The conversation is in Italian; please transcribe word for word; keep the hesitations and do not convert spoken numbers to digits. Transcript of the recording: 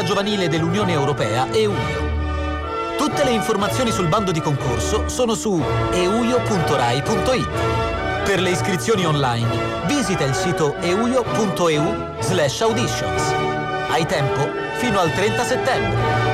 Opera giovanile dell'Unione Europea EUIO. Tutte le informazioni sul bando di concorso sono su euio punto rai punto it. Per le iscrizioni online, visita il sito euio punto eu slash auditions. Hai tempo fino al trenta settembre.